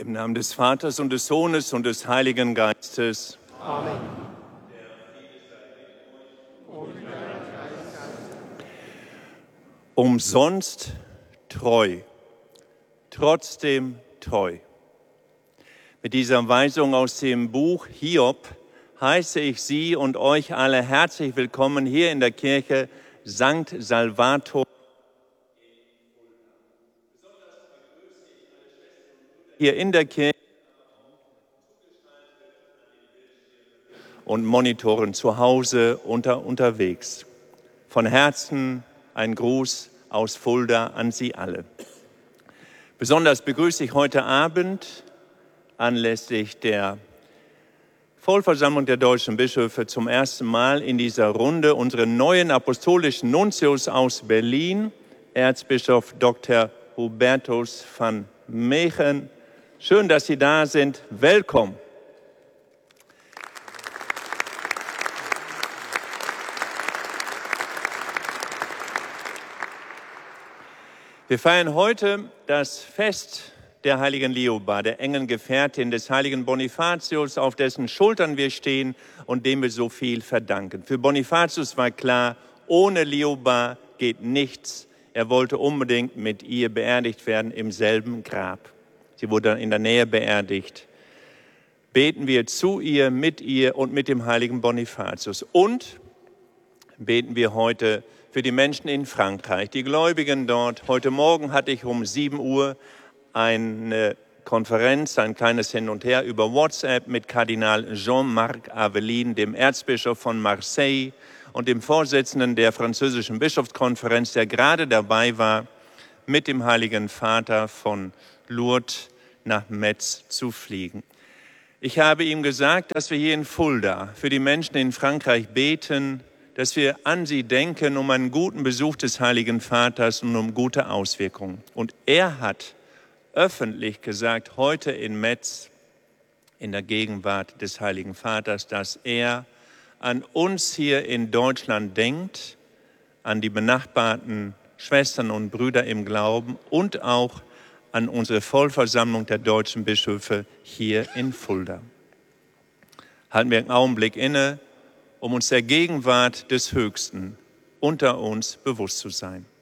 Im Namen des Vaters und des Sohnes und des Heiligen Geistes. Amen. Umsonst treu, trotzdem treu. Mit dieser Weisung aus dem Buch Hiob heiße ich Sie und euch alle herzlich willkommen hier in der Kirche St. Salvator. Hier in der Kirche und Monitoren zu Hause unterwegs. Von Herzen ein Gruß aus Fulda an Sie alle. Besonders begrüße ich heute Abend anlässlich der Vollversammlung der deutschen Bischöfe zum ersten Mal in dieser Runde unseren neuen apostolischen Nuntius aus Berlin, Erzbischof Dr. Hubertus van Meegen. Schön, dass Sie da sind. Willkommen. Wir feiern heute das Fest der heiligen Lioba, der engen Gefährtin des heiligen Bonifatius, auf dessen Schultern wir stehen und dem wir so viel verdanken. Für Bonifatius war klar, ohne Lioba geht nichts. Er wollte unbedingt mit ihr beerdigt werden im selben Grab. Sie wurde dann in der Nähe beerdigt. Beten wir zu ihr, mit ihr und mit dem heiligen Bonifatius. Und beten wir heute für die Menschen in Frankreich, die Gläubigen dort. Heute Morgen hatte ich um 7 Uhr eine Konferenz, ein kleines Hin und Her über WhatsApp mit Kardinal Jean-Marc Aveline, dem Erzbischof von Marseille und dem Vorsitzenden der französischen Bischofskonferenz, der gerade dabei war, mit dem Heiligen Vater von Lourdes nach Metz zu fliegen. Ich habe ihm gesagt, dass wir hier in Fulda für die Menschen in Frankreich beten, dass wir an sie denken, um einen guten Besuch des Heiligen Vaters und um gute Auswirkungen. Und er hat öffentlich gesagt, heute in Metz, in der Gegenwart des Heiligen Vaters, dass er an uns hier in Deutschland denkt, an die benachbarten Schwestern und Brüder im Glauben und auch an unsere Vollversammlung der deutschen Bischöfe hier in Fulda. Halten wir einen Augenblick inne, um uns der Gegenwart des Höchsten unter uns bewusst zu sein.